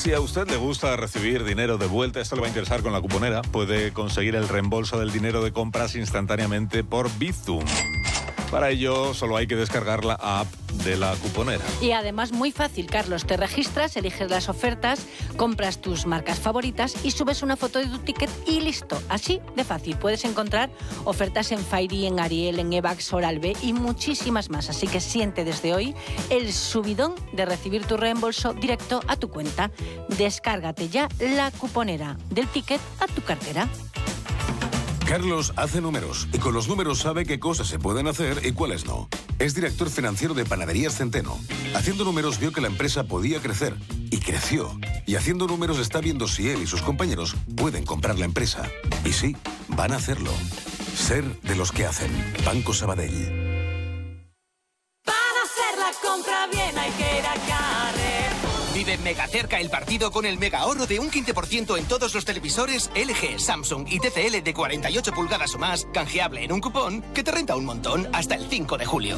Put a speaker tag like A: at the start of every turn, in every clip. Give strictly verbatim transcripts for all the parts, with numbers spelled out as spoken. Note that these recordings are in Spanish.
A: Si a usted le gusta recibir dinero de vuelta, esto le va a interesar con la cuponera. Puede conseguir el reembolso del dinero de compras instantáneamente por Bizum. Para ello, solo hay que descargar la app de la cuponera.
B: Y además muy fácil, Carlos. Te registras, eliges las ofertas, compras tus marcas favoritas y subes una foto de tu ticket y listo. Así de fácil. Puedes encontrar ofertas en Fairy, en Ariel, en Evax, Oral-B y muchísimas más. Así que siente desde hoy el subidón de recibir tu reembolso directo a tu cuenta. Descárgate ya la cuponera, del ticket a tu cartera.
C: Carlos hace números y con los números sabe qué cosas se pueden hacer y cuáles no. Es director financiero de Panaderías Centeno. Haciendo números vio que la empresa podía crecer y creció. Y haciendo números está viendo si él y sus compañeros pueden comprar la empresa. Y sí, van a hacerlo. Ser de los que hacen. Banco Sabadell.
D: Para hacer la compra bien hay que ir a Carrefour.
E: Vive mega cerca el partido con el mega ahorro de un quince por ciento en todos los televisores L G, Samsung y T C L de cuarenta y ocho pulgadas o más, canjeable en un cupón que te renta un montón hasta el cinco de julio.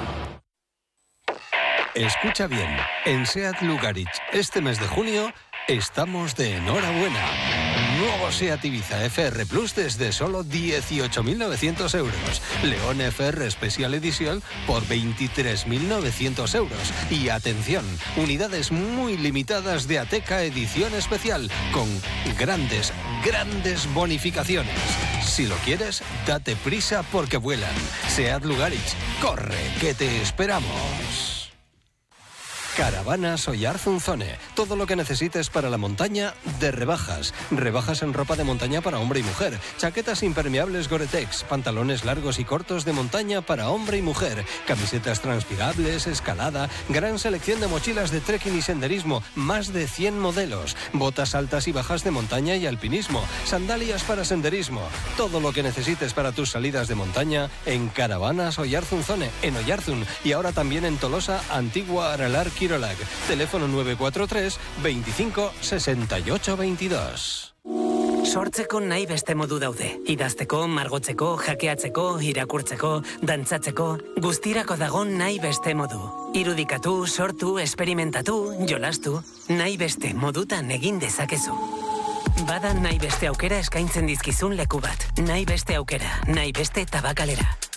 F: Escucha bien, en SEAT Lugaritz este mes de junio estamos de enhorabuena. Nuevo SEAT Ibiza F R Plus desde solo dieciocho mil novecientos euros. León F R Special Edition por veintitrés mil novecientos euros. Y atención, unidades muy limitadas de Ateca Edición Especial con grandes, grandes bonificaciones. Si lo quieres, date prisa porque vuelan. SEAT Lugaritz, corre, que te esperamos. Caravanas Oyarzunzone. Todo lo que necesites para la montaña de rebajas. Rebajas en ropa de montaña para hombre y mujer. Chaquetas impermeables Gore-Tex. Pantalones largos y cortos de montaña para hombre y mujer. Camisetas transpirables, escalada. Gran selección de mochilas de trekking y senderismo. Más de cien modelos. Botas altas y bajas de montaña y alpinismo. Sandalias para senderismo. Todo lo que necesites para tus salidas de montaña en Caravanas Oyarzunzone. En Oyarzun. Y ahora también en Tolosa, Antigua, Aralar, Kirolak. Teléfono nueve cuatro tres, veinticinco, sesenta y ocho, veintidós.
G: Sortzeko nahi beste modu daude. Idazteko, margotzeko, jakeatzeko, irakurtzeko, dantzatzeko, guztirako dago nahi beste modu. Irudikatu, sortu, esperimentatu, jolastu, nahi beste modutan egin dezakezu. Bada nahi beste aukera eskaintzen dizkizun leku bat. Nahi beste aukera, nahi beste tabakalera.